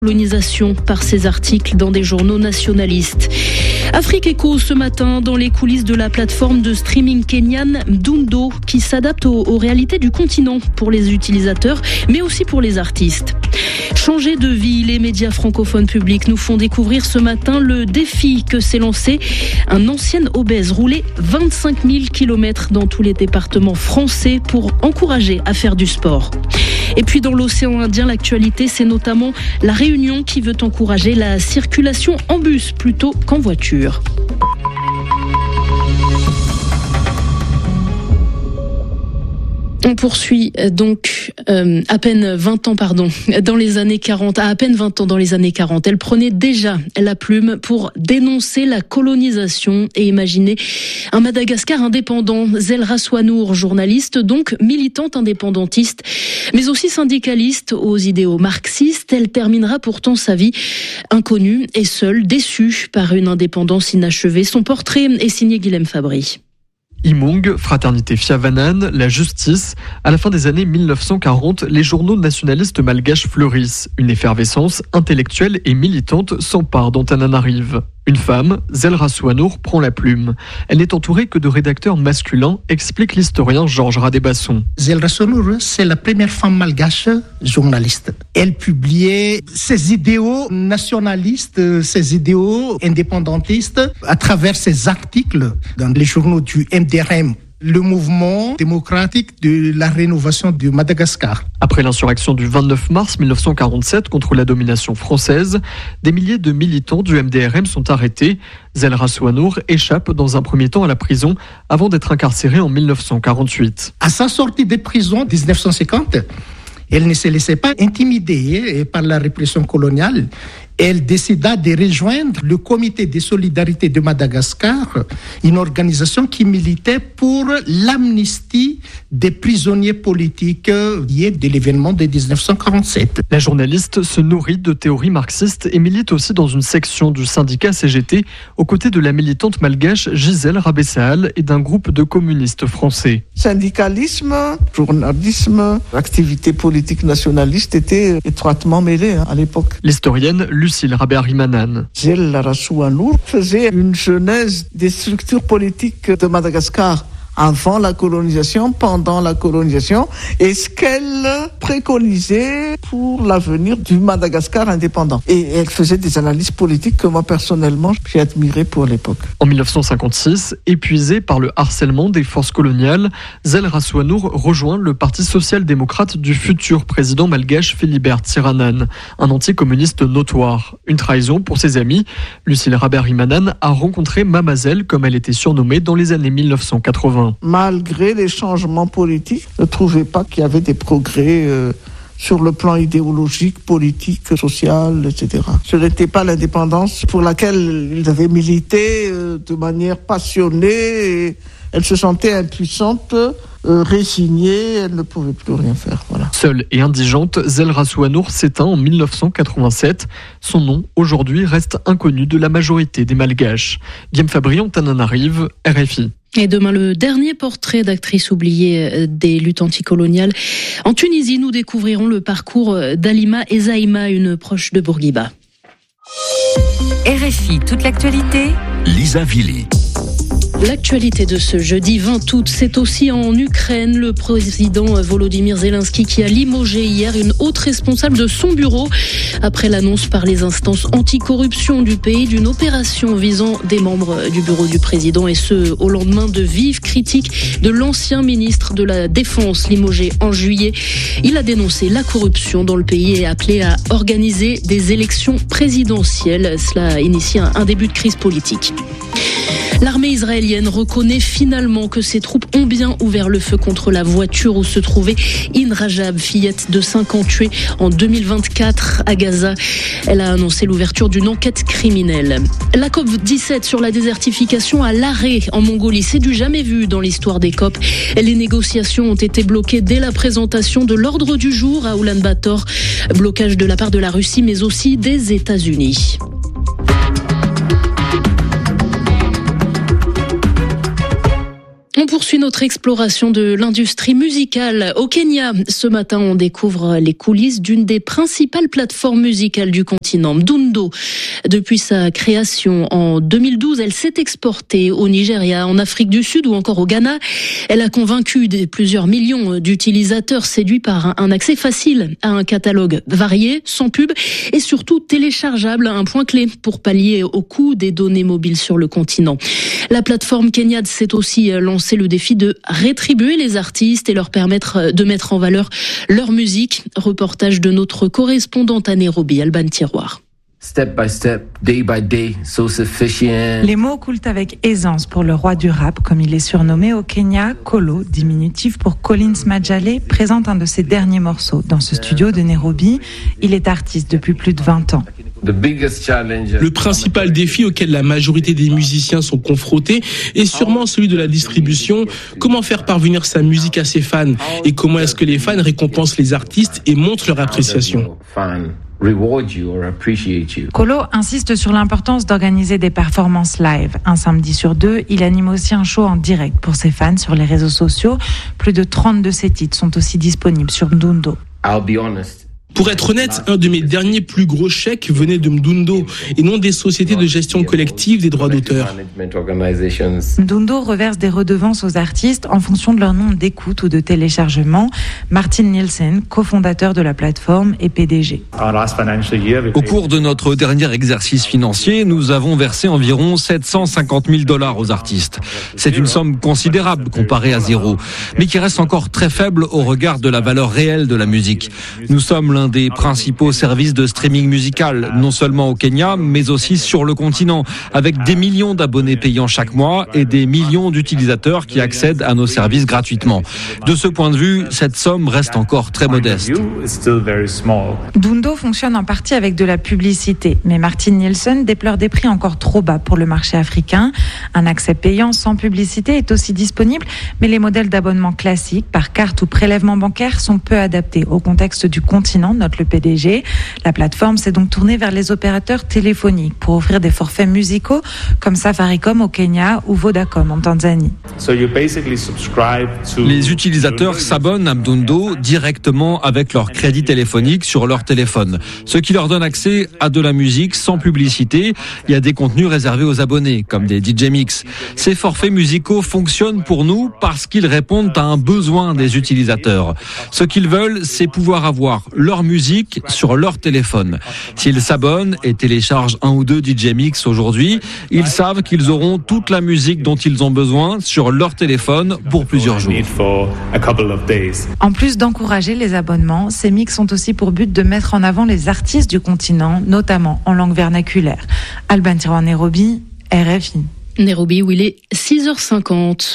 Colonisation par ses articles dans des journaux nationalistes. Afrique Echo ce matin dans les coulisses de la plateforme de streaming kenyane Mdundo qui s'adapte aux réalités du continent pour les utilisateurs mais aussi pour les artistes. Changer de vie, les médias francophones publics nous font découvrir ce matin le défi que s'est lancé un ancien obèse rouler 25 000 km dans tous les départements français pour encourager à faire du sport. Et puis dans l'océan Indien, l'actualité, c'est notamment la Réunion qui veut encourager la circulation en bus plutôt qu'en voiture. On poursuit donc à peine 20 ans dans les années 40. À peine 20 ans dans les années 40, elle prenait déjà la plume pour dénoncer la colonisation et imaginer un Madagascar indépendant. Zelra Swanour, journaliste, donc militante indépendantiste, mais aussi syndicaliste aux idéaux marxistes. Elle terminera pourtant sa vie inconnue et seule, déçue par une indépendance inachevée. Son portrait est signé Guilhem Fabry. Imong, Fraternité Fiavanan, la justice. À la fin des années 1940, les journaux nationalistes malgaches fleurissent. Une effervescence intellectuelle et militante s'empare d'Antananarive. Une femme, Zelra Swanour, prend la plume. Elle n'est entourée que de rédacteurs masculins, explique l'historien Georges Radébasson. Zelra Swanour, c'est la première femme malgache journaliste. Elle publiait ses idéaux nationalistes, ses idéaux indépendantistes à travers ses articles dans les journaux du MDRM. Le mouvement démocratique de la rénovation du Madagascar. Après l'insurrection du 29 mars 1947 contre la domination française, des milliers de militants du MDRM sont arrêtés. Zelra Swanour échappe dans un premier temps à la prison avant d'être incarcérée en 1948. À sa sortie de prison en 1950, elle ne se laissait pas intimider par la répression coloniale. Elle décida de rejoindre le Comité de solidarité de Madagascar, une organisation qui militait pour l'amnistie des prisonniers politiques liés de l'événement de 1947. La journaliste se nourrit de théories marxistes et milite aussi dans une section du syndicat CGT aux côtés de la militante malgache Gisèle Rabessaal et d'un groupe de communistes français. Syndicalisme, journalisme, activité politique nationaliste étaient étroitement mêlés à l'époque. L'historienne Lucille Rabé-Arimanan. Zelra Swanour faisait une genèse des structures politiques de Madagascar avant la colonisation, pendant la colonisation, et ce qu'elle préconisait pour l'avenir du Madagascar indépendant. Et elle faisait des analyses politiques que moi personnellement j'ai admirées pour l'époque. En 1956, épuisée par le harcèlement des forces coloniales, Zelra Swanour rejoint le Parti social-démocrate du futur président malgache Philibert Tsiranane, un anticommuniste notoire. Une trahison pour ses amis. Lucille Rabé-Arimanan a rencontré Mamazel, comme elle était surnommée dans les années 1980. Malgré les changements politiques, je ne trouvais pas qu'il y avait des progrès sur le plan idéologique, politique, social, etc. Ce n'était pas l'indépendance pour laquelle ils avaient milité de manière passionnée. Et elle se sentait impuissante, résignée, elle ne pouvait plus rien faire. Voilà. Seule et indigente, Zelra Swanour s'éteint en 1987. Son nom, aujourd'hui, reste inconnu de la majorité des Malgaches. Guilhem Fabry, Antananarive, RFI. Et demain, le dernier portrait d'actrice oubliée des luttes anticoloniales. En Tunisie, nous découvrirons le parcours d'Alima Ezaïma, une proche de Bourguiba. RFI, toute l'actualité. Lisa Vili. L'actualité de ce jeudi 20 août, c'est aussi en Ukraine. Le président Volodymyr Zelensky qui a limogé hier une haute responsable de son bureau après l'annonce par les instances anticorruption du pays d'une opération visant des membres du bureau du président, et ce au lendemain de vives critiques de l'ancien ministre de la Défense limogé en juillet. Il a dénoncé la corruption dans le pays et appelé à organiser des élections présidentielles. Cela a initié un début de crise politique. L'armée israélienne reconnaît finalement que ses troupes ont bien ouvert le feu contre la voiture où se trouvait In Rajab, fillette de 5 ans tuée en 2024 à Gaza. Elle a annoncé l'ouverture d'une enquête criminelle. La COP17 sur la désertification à l'arrêt en Mongolie, c'est du jamais vu dans l'histoire des COP. Les négociations ont été bloquées dès la présentation de l'ordre du jour à Oulan-Bator. Blocage de la part de la Russie mais aussi des États-Unis. On poursuit notre exploration de l'industrie musicale au Kenya. Ce matin, on découvre les coulisses d'une des principales plateformes musicales du continent, Mdundo. Depuis sa création en 2012, elle s'est exportée au Nigeria, en Afrique du Sud ou encore au Ghana. Elle a convaincu plusieurs millions d'utilisateurs séduits par un accès facile à un catalogue varié, sans pub et surtout téléchargeable, un point clé pour pallier au coût des données mobiles sur le continent. La plateforme Kenyade s'est aussi lancé le défi de rétribuer les artistes et leur permettre de mettre en valeur leur musique. Reportage de notre correspondante à Nairobi, Alban Tiroir. Step by step, day by day, so sufficient. Les mots coulent avec aisance pour le roi du rap, comme il est surnommé au Kenya. Kolo, diminutif pour Collins Majale, présente un de ses derniers morceaux dans ce studio de Nairobi. Il est artiste depuis plus de 20 ans. Le principal défi auquel la majorité des musiciens sont confrontés est sûrement celui de la distribution. Comment faire parvenir sa musique à ses fans et comment est-ce que les fans récompensent les artistes et montrent leur appréciation? Kolo insiste sur l'importance d'organiser des performances live. Un samedi sur 2, il anime aussi un show en direct pour ses fans sur les réseaux sociaux. Plus de 30 de ses titres sont aussi disponibles sur Mdundo. Pour être honnête, un de mes derniers plus gros chèques venait de Mdundo et non des sociétés de gestion collective des droits d'auteur. Mdundo reverse des redevances aux artistes en fonction de leur nombre d'écoutes ou de téléchargements. Martin Nielsen, cofondateur de la plateforme et PDG. Au cours de notre dernier exercice financier, nous avons versé environ $750 000 aux artistes. C'est une somme considérable comparée à zéro, mais qui reste encore très faible au regard de la valeur réelle de la musique. Nous sommes l'un des principaux services de streaming musical, non seulement au Kenya, mais aussi sur le continent, avec des millions d'abonnés payants chaque mois et des millions d'utilisateurs qui accèdent à nos services gratuitement. De ce point de vue, cette somme reste encore très modeste. Mdundo fonctionne en partie avec de la publicité, mais Martin Nielsen déplore des prix encore trop bas pour le marché africain. Un accès payant sans publicité est aussi disponible, mais les modèles d'abonnement classiques par carte ou prélèvement bancaire sont peu adaptés au contexte du continent, note le PDG. La plateforme s'est donc tournée vers les opérateurs téléphoniques pour offrir des forfaits musicaux comme Safaricom au Kenya ou Vodacom en Tanzanie. Les utilisateurs s'abonnent à Mdundo directement avec leur crédit téléphonique sur leur téléphone, ce qui leur donne accès à de la musique sans publicité. Il y a des contenus réservés aux abonnés, comme des DJ Mix. Ces forfaits musicaux fonctionnent pour nous parce qu'ils répondent à un besoin des utilisateurs. Ce qu'ils veulent, c'est pouvoir avoir leur musique sur leur téléphone. S'ils s'abonnent et téléchargent un ou deux DJ Mix aujourd'hui, ils savent qu'ils auront toute la musique dont ils ont besoin sur leur téléphone pour plusieurs jours. En plus d'encourager les abonnements, ces mix ont aussi pour but de mettre en avant les artistes du continent, notamment en langue vernaculaire. Alban Tiroir, Nairobi, RFI. Nairobi où il est 6h50.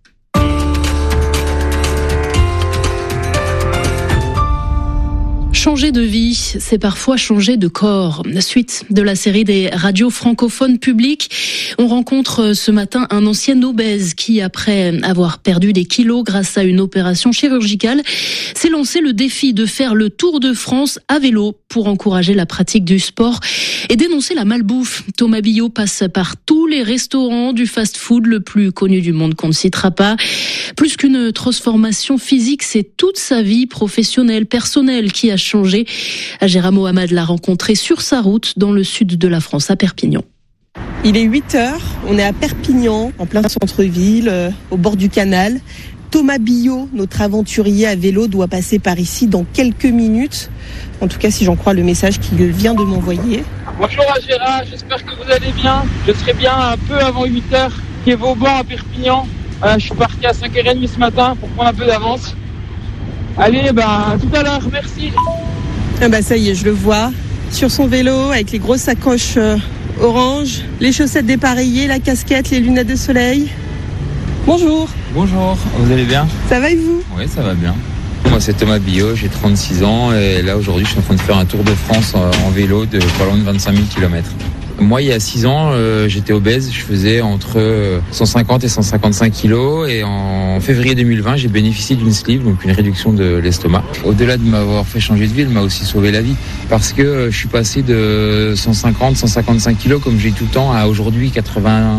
Changer de vie, c'est parfois changer de corps. Suite de la série des radios francophones publiques, on rencontre ce matin un ancien obèse qui, après avoir perdu des kilos grâce à une opération chirurgicale, s'est lancé le défi de faire le Tour de France à vélo pour encourager la pratique du sport et dénoncer la malbouffe. Thomas Billot passe par tous les restaurants du fast-food le plus connu du monde qu'on ne citera pas. Plus qu'une transformation physique, c'est toute sa vie professionnelle, personnelle qui a changé. Agera Mohamed l'a rencontré sur sa route dans le sud de la France, à Perpignan. Il est 8h, on est à Perpignan, en plein centre-ville, au bord du canal. Thomas Billot, notre aventurier à vélo, doit passer par ici dans quelques minutes. En tout cas, si j'en crois le message qu'il vient de m'envoyer. Bonjour Agera, j'espère que vous allez bien. Je serai bien un peu avant 8h, qui est Vauban à Perpignan. Voilà, je suis parti à 5h30 ce matin pour prendre un peu d'avance. Allez, à tout à l'heure, merci. Ça y est, je le vois. Sur son vélo, avec les grosses sacoches orange, les chaussettes dépareillées, la casquette, les lunettes de soleil. Bonjour. Bonjour, vous allez bien? Ça va et vous? Oui, ça va bien. Moi, c'est Thomas Billot, j'ai 36 ans et là, aujourd'hui, je suis en train de faire un tour de France en vélo de pas loin de 25 000 km. Moi, il y a 6 ans, j'étais obèse. Je faisais entre 150 et 155 kilos. Et en février 2020, j'ai bénéficié d'une sleeve, donc une réduction de l'estomac. Au-delà de m'avoir fait changer de vie, elle m'a aussi sauvé la vie. Parce que je suis passé de 150, 155 kilos, comme j'ai tout le temps, à aujourd'hui 80,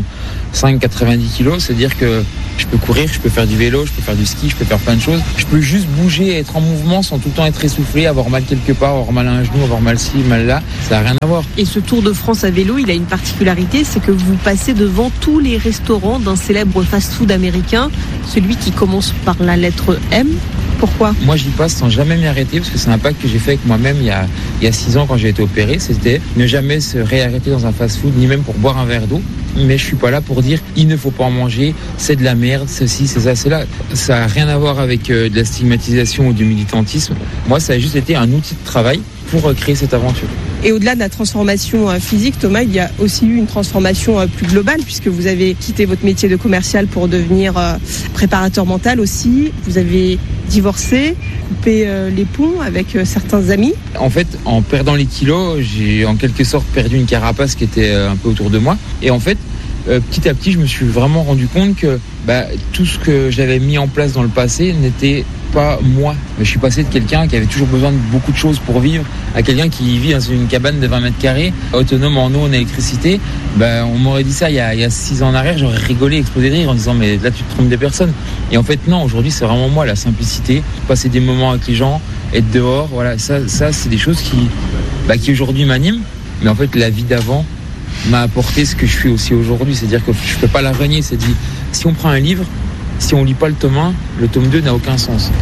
90 kilos, c'est-à-dire que je peux courir, je peux faire du vélo, je peux faire du ski, je peux faire plein de choses. Je peux juste bouger, être en mouvement sans tout le temps être essoufflé, avoir mal quelque part, avoir mal à un genou, avoir mal ci, mal là. Ça n'a rien à voir. Et ce Tour de France à vélo, il a une particularité, c'est que vous passez devant tous les restaurants d'un célèbre fast-food américain, celui qui commence par la lettre M. Pourquoi ? Moi, j'y passe sans jamais m'y arrêter parce que c'est un pacte que j'ai fait avec moi-même il y a 6 ans quand j'ai été opéré. C'était ne jamais se réarrêter dans un fast-food, ni même pour boire un verre d'eau. Mais je suis pas là pour dire il ne faut pas en manger, c'est de la merde, ceci, c'est ça, c'est là. Ça n'a rien à voir avec de la stigmatisation ou du militantisme. Moi, ça a juste été un outil de travail pour créer cette aventure. Et au-delà de la transformation physique, Thomas, il y a aussi eu une transformation plus globale puisque vous avez quitté votre métier de commercial pour devenir préparateur mental aussi. Vous avez divorcé, coupé les ponts avec certains amis. En fait, en perdant les kilos, j'ai en quelque sorte perdu une carapace qui était un peu autour de moi. Et en fait, petit à petit, je me suis vraiment rendu compte que tout ce que j'avais mis en place dans le passé n'était pas moi. Je suis passé de quelqu'un qui avait toujours besoin de beaucoup de choses pour vivre à quelqu'un qui vit dans une cabane de 20 mètres carrés, autonome en eau, en électricité. On m'aurait dit ça il y a 6 ans en arrière, j'aurais rigolé, explosé de rire en disant mais là tu te trompes des personnes. Et en fait non, aujourd'hui c'est vraiment moi, la simplicité, passer des moments avec les gens, être dehors, voilà, ça c'est des choses qui aujourd'hui m'animent. Mais en fait la vie d'avant m'a apporté ce que je suis aussi aujourd'hui, c'est-à-dire que je peux pas la renier, c'est dit si on prend un livre, si on lit pas le tome 1, le tome 2 n'a aucun sens.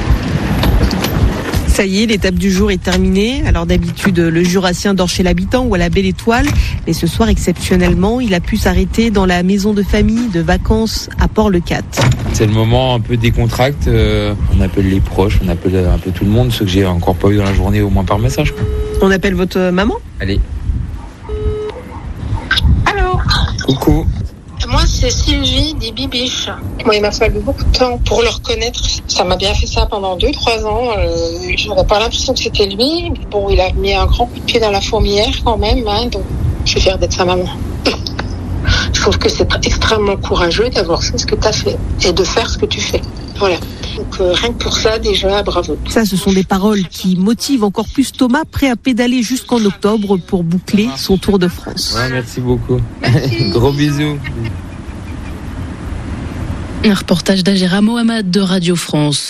Ça y est, l'étape du jour est terminée. Alors d'habitude, le Jurassien dort chez l'habitant ou à la Belle Étoile. Mais ce soir, exceptionnellement, il a pu s'arrêter dans la maison de famille de vacances à Port-le-Cat. C'est le moment un peu décontracté. On appelle les proches, on appelle un peu tout le monde, ceux que j'ai encore pas eu dans la journée, au moins par message. On appelle votre maman ? Allez. Allô ? Coucou. Moi, c'est Sylvie des Bibiches. Moi, il m'a fallu beaucoup de temps pour le reconnaître. Ça m'a bien fait ça pendant 2-3 ans. Je n'avais pas l'impression que c'était lui. Bon, il a mis un grand coup de pied dans la fourmilière quand même. Donc, je suis fière d'être sa maman. Je trouve que c'est extrêmement courageux d'avoir fait ce que tu as fait et de faire ce que tu fais. Voilà. Donc, rien que pour ça, déjà, bravo. Ça, ce sont des paroles qui motivent encore plus Thomas, prêt à pédaler jusqu'en octobre pour boucler son Tour de France. Ouais, merci beaucoup. Merci. Gros bisous. Un reportage d'Agera Mohamed de Radio France.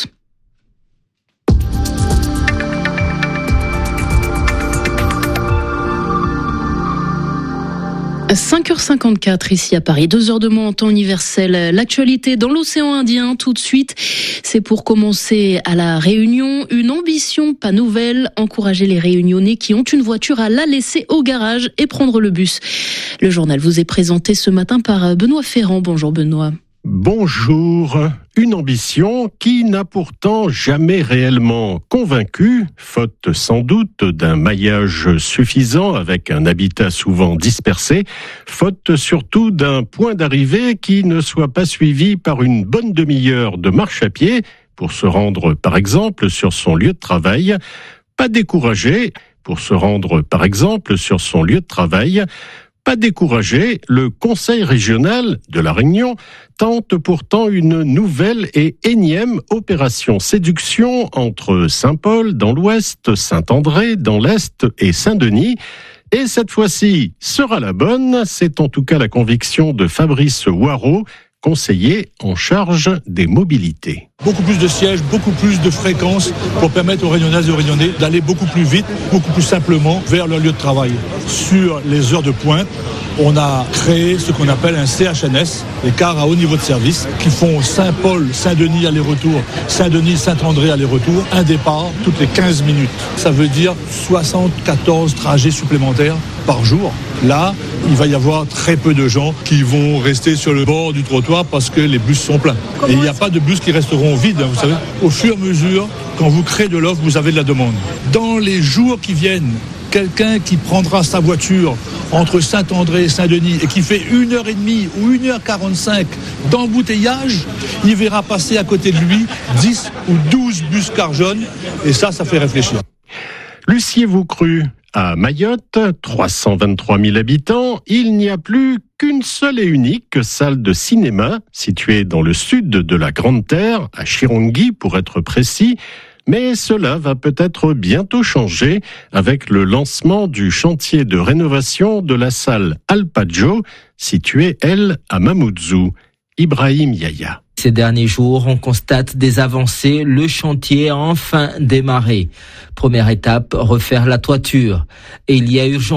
À 5h54 ici à Paris, 2h de moins en temps universel. L'actualité dans l'océan Indien tout de suite, c'est pour commencer à La Réunion. Une ambition pas nouvelle, encourager les Réunionnais qui ont une voiture à la laisser au garage et prendre le bus. Le journal vous est présenté ce matin par Benoît Ferrand. Bonjour Benoît. Bonjour. Une ambition qui n'a pourtant jamais réellement convaincu, faute sans doute d'un maillage suffisant avec un habitat souvent dispersé, faute surtout d'un point d'arrivée qui ne soit pas suivi par une bonne demi-heure de marche à pied pour se rendre par exemple sur son lieu de travail. Pas découragé, pour se rendre par exemple sur son lieu de travail, pas découragé, le Conseil régional de La Réunion tente pourtant une nouvelle et énième opération séduction entre Saint-Paul dans l'ouest, Saint-André dans l'est et Saint-Denis. Et cette fois-ci sera la bonne, c'est en tout cas la conviction de Fabrice Waro, conseiller en charge des mobilités. Beaucoup plus de sièges, beaucoup plus de fréquences pour permettre aux Réunionnaises et aux Réunionnais d'aller beaucoup plus vite, beaucoup plus simplement vers leur lieu de travail. Sur les heures de pointe, on a créé ce qu'on appelle un CHNS, les cars à haut niveau de service, qui font Saint-Paul, Saint-Denis aller-retour, Saint-Denis, Saint-André aller-retour, un départ toutes les 15 minutes. Ça veut dire 74 trajets supplémentaires par jour. Là, il va y avoir très peu de gens qui vont rester sur le bord du trottoir parce que les bus sont pleins. Et il n'y a pas de bus qui resteront vides, vous savez. Au fur et à mesure, quand vous créez de l'offre, vous avez de la demande. Dans les jours qui viennent, quelqu'un qui prendra sa voiture entre Saint-André et Saint-Denis et qui fait 1h30 ou 1h45 d'embouteillage, il verra passer à côté de lui 10 ou 12 bus cars jaunes et ça fait réfléchir. L'eussiez-vous cru ? À Mayotte, 323 000 habitants, il n'y a plus qu'une seule et unique salle de cinéma située dans le sud de la Grande Terre, à Chirongui pour être précis. Mais cela va peut-être bientôt changer avec le lancement du chantier de rénovation de la salle Alpaggio, située, elle, à Mamoudzou. Ibrahim Yahya. Ces derniers jours, on constate des avancées. Le chantier a enfin démarré. Première étape, refaire la toiture. Et il y a urgence.